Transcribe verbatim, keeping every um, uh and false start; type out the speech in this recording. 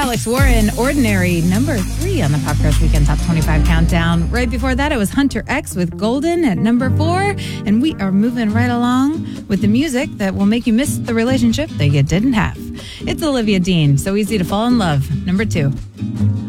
Alex Warren, Ordinary, number three on the Pop Crush Weekend Top twenty-five Countdown. Right before that, it was Hunter X with Golden at number four. And we are moving right along with the music that will make you miss the relationship that you didn't have. It's Olivia Dean, So Easy to Fall in Love, number two.